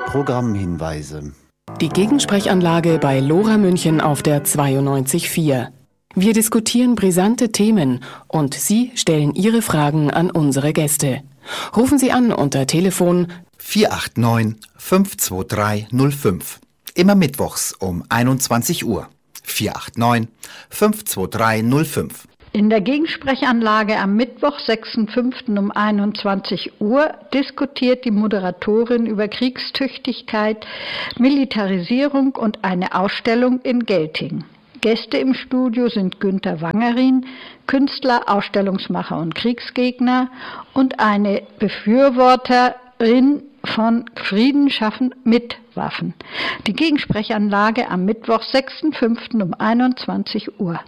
Programmhinweise. Die Gegensprechanlage bei LoRa München auf der 92.4. Wir diskutieren brisante Themen und Sie stellen Ihre Fragen an unsere Gäste. Rufen Sie an unter Telefon 489 523 05. Immer mittwochs um 21 Uhr. 489 523 05. In der Gegensprechanlage am Mittwoch, 6.5. um 21 Uhr diskutiert die Moderatorin über Kriegstüchtigkeit, Militarisierung und eine Ausstellung in Gelting. Gäste im Studio sind Günter Wangerin, Künstler, Ausstellungsmacher und Kriegsgegner, und eine Befürworterin von Frieden schaffen mit Waffen. Die Gegensprechanlage am Mittwoch, 6.5. um 21 Uhr.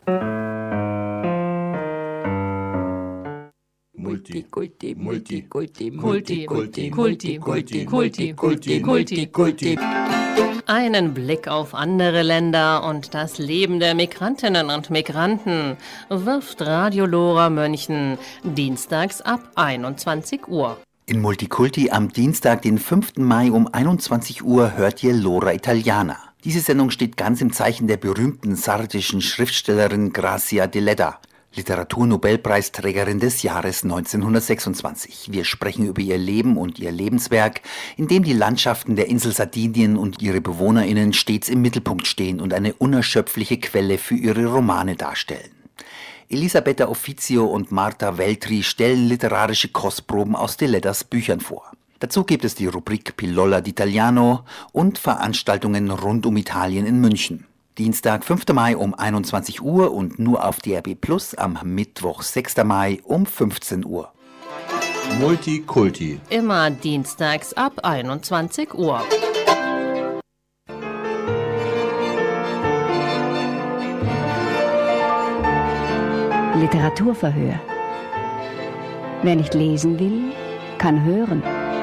Multikulti. Einen Blick auf andere Länder und das Leben der Migrantinnen und Migranten wirft Radio LoRa München dienstags ab 21 Uhr. In Multikulti am Dienstag, den 5. Mai um 21 Uhr hört ihr L'ora Italiana. Diese Sendung steht ganz im Zeichen der berühmten sardischen Schriftstellerin Grazia Deledda, Literaturnobelpreisträgerin des Jahres 1926. Wir sprechen über ihr Leben und ihr Lebenswerk, in dem die Landschaften der Insel Sardinien und ihre BewohnerInnen stets im Mittelpunkt stehen und eine unerschöpfliche Quelle für ihre Romane darstellen. Elisabetta Offizio und Marta Veltri stellen literarische Kostproben aus Deleddas Büchern vor. Dazu gibt es die Rubrik Pillola d'Italiano und Veranstaltungen rund um Italien in München. Dienstag, 5. Mai um 21 Uhr und nur auf DRB Plus am Mittwoch, 6. Mai um 15 Uhr. Multikulti. Immer dienstags ab 21 Uhr. Literaturverhör. Wer nicht lesen will, kann hören.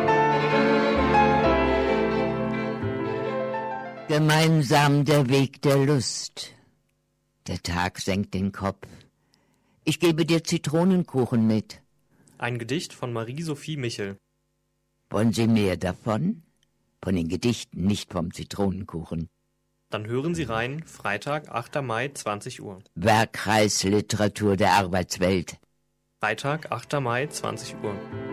Gemeinsam der Weg der Lust. Der Tag senkt den Kopf. Ich gebe dir Zitronenkuchen mit. Ein Gedicht von Marie-Sophie Michel. Wollen Sie mehr davon? Von den Gedichten, nicht vom Zitronenkuchen. Dann hören Sie rein, Freitag, 8. Mai, 20 Uhr. Werkkreisliteratur der Arbeitswelt. Freitag, 8. Mai, 20 Uhr.